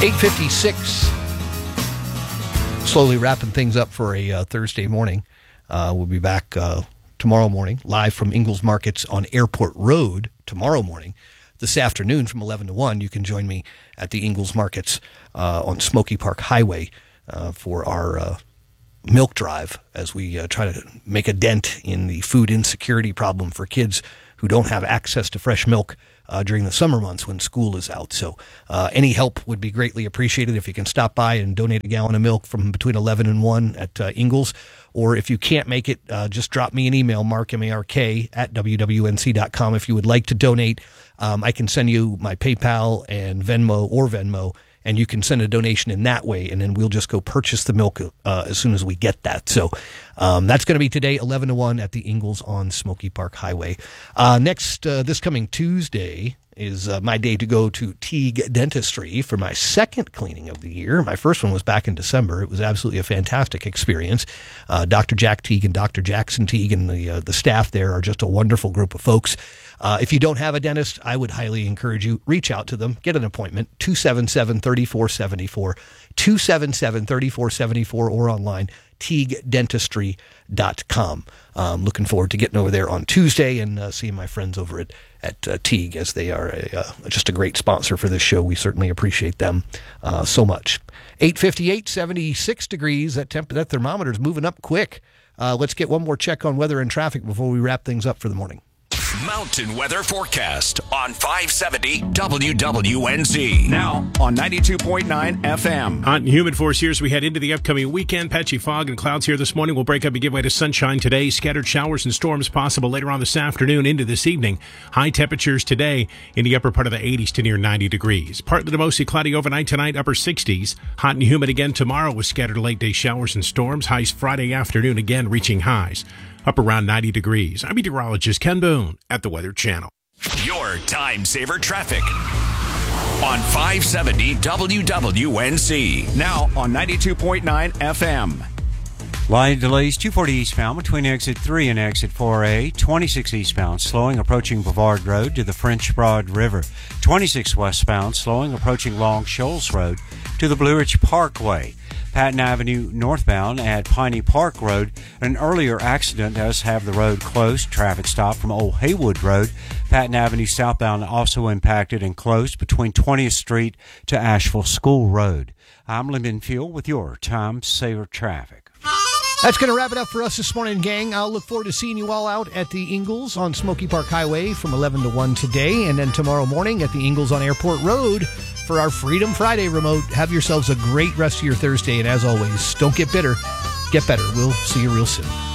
8:56. Slowly wrapping things up for a Thursday morning. We'll be back tomorrow morning, live from Ingalls Markets on Airport Road tomorrow morning. This afternoon from 11 to 1, you can join me at the Ingalls Markets on Smoky Park Highway for our milk drive as we try to make a dent in the food insecurity problem for kids who don't have access to fresh milk during the summer months when school is out. So any help would be greatly appreciated if you can stop by and donate a gallon of milk from between 11 and 1 at Ingalls. Or if you can't make it, just drop me an email, Mark, M-A-R-K, at WWNC.com if you would like to donate. I can send you my PayPal and Venmo, and you can send a donation in that way, and then we'll just go purchase the milk as soon as we get that. So that's going to be today, 11 to 1 at the Ingalls on Smoky Park Highway. This coming Tuesday is my day to go to Teague Dentistry for my second cleaning of the year. My first one was back in December. It was absolutely a fantastic experience. Dr. Jack Teague and Dr. Jackson Teague and the staff there are just a wonderful group of folks. If you don't have a dentist, I would highly encourage you, reach out to them, get an appointment, 277-3474, 277-3474, or online, TeagueDentistry.com. Looking forward to getting over there on Tuesday and seeing my friends over at Teague, as they are just a great sponsor for this show. We certainly appreciate them so much. 8:58, 76 degrees. That thermometer's moving up quick. Let's get one more check on weather and traffic before we wrap things up for the morning. Mountain Weather Forecast on 570 WWNZ. Now on 92.9 FM. Hot and humid for us here as we head into the upcoming weekend. Patchy fog and clouds here this morning will break up and give way to sunshine today. Scattered showers and storms possible later on this afternoon into this evening. High temperatures today in the upper part of the 80s to near 90 degrees. Partly to mostly cloudy overnight tonight, upper 60s. Hot and humid again tomorrow with scattered late day showers and storms. Highs Friday afternoon again reaching highs up around 90 degrees. I'm meteorologist Ken Boone at the Weather Channel. Your time saver traffic on 570 WWNC. Now on 92.9 FM. Line delays 240 eastbound between exit 3 and exit 4A. 26 eastbound slowing approaching Brevard Road to the French Broad River. 26 westbound slowing approaching Long Shoals Road to the Blue Ridge Parkway. Patton Avenue northbound at Piney Park Road. An earlier accident does have the road closed. Traffic stop from Old Haywood Road. Patton Avenue southbound also impacted and closed between 20th Street to Asheville School Road. I'm Lyndon Fuel with your Time Saver Traffic. That's going to wrap it up for us this morning, gang. I'll look forward to seeing you all out at the Ingalls on Smoky Park Highway from 11 to 1 today, and then tomorrow morning at the Ingalls on Airport Road for our Freedom Friday remote. Have yourselves a great rest of your Thursday, and as always, don't get bitter, get better. We'll see you real soon.